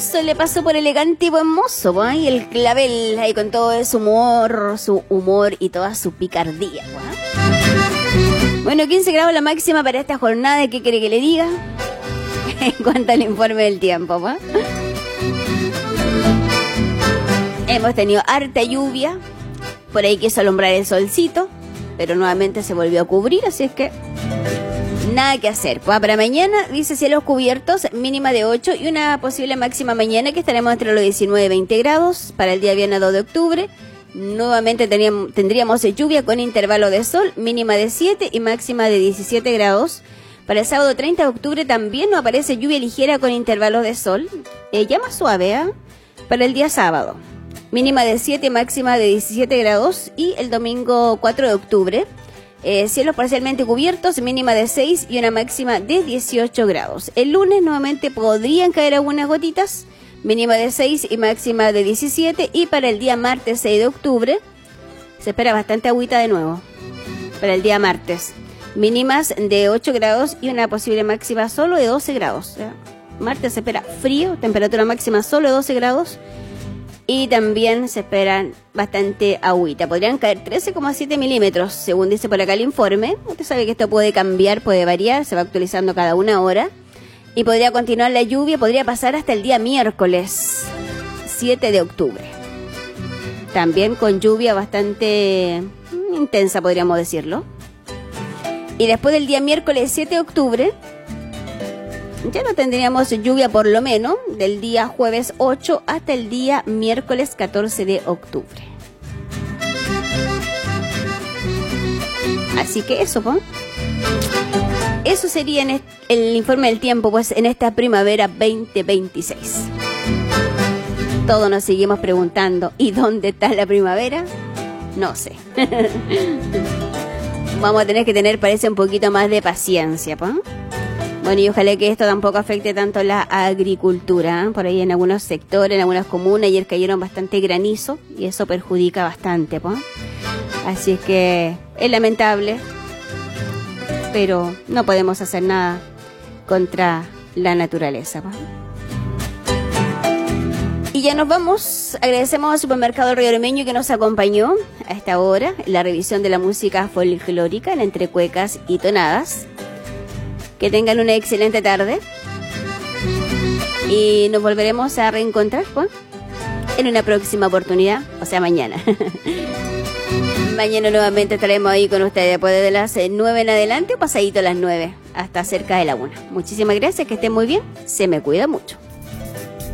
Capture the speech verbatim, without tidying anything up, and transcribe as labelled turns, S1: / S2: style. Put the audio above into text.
S1: eso le pasó por elegante y buen mozo, ¿va? Y el clavel ahí con todo su humor, su humor y toda su picardía, ¿va? Bueno, quince grados la máxima para esta jornada. ¿Qué quiere que le diga? En cuanto al informe del tiempo, ¿va? Hemos tenido harta lluvia. Por ahí quiso alumbrar el solcito, pero nuevamente se volvió a cubrir, así es que nada que hacer. Pues para mañana dice cielos cubiertos, mínima de ocho y una posible máxima mañana que estaremos entre los diecinueve y veinte grados. Para el día viernes dos de octubre, nuevamente tendríamos, tendríamos lluvia con intervalo de sol, mínima de siete y máxima de diecisiete grados. Para el sábado treinta de octubre también nos aparece lluvia ligera con intervalos de sol, eh, ya más suave, ¿eh? Para el día sábado, mínima de siete, máxima de diecisiete grados. Y el domingo cuatro de octubre, Eh, cielos parcialmente cubiertos, mínima de seis y una máxima de dieciocho grados. El lunes nuevamente podrían caer algunas gotitas, mínima de seis y máxima de diecisiete. Y para el día martes seis de octubre se espera bastante agüita de nuevo. Para el día martes, mínimas de ocho grados y una posible máxima solo de doce grados. O sea, martes se espera frío, temperatura máxima solo de doce grados. Y también se esperan bastante agüita. Podrían caer trece coma siete milímetros, según dice por acá el informe. Usted sabe que esto puede cambiar, puede variar, se va actualizando cada una hora. Y podría continuar la lluvia, podría pasar hasta el día miércoles siete de octubre. También con lluvia bastante intensa, podríamos decirlo. Y después del día miércoles siete de octubre, ya no tendríamos lluvia por lo menos del día jueves ocho hasta el día miércoles catorce de octubre. Así que eso, ¿no? Eso sería en el informe del tiempo, pues en esta primavera veinte veintiséis. Todos nos seguimos preguntando, ¿y dónde está la primavera? No sé. Vamos a tener que tener, parece, un poquito más de paciencia, ¿no? Bueno, y ojalá que esto tampoco afecte tanto la agricultura, ¿eh? Por ahí en algunos sectores, en algunas comunas, ayer cayeron bastante granizo y eso perjudica bastante, ¿no? Así es que es lamentable, pero no podemos hacer nada contra la naturaleza, ¿no? Y ya nos vamos. Agradecemos al Supermercado Río Ormeño que nos acompañó a esta hora en la revisión de la música folclórica en Entre Cuecas y Tonadas. Que tengan una excelente tarde y nos volveremos a reencontrar, ¿no? En una próxima oportunidad, o sea, mañana. Mañana nuevamente estaremos ahí con ustedes después de las nueve en adelante o pasadito a las nueve hasta cerca de la una. Muchísimas gracias, que estén muy bien, se me cuida mucho.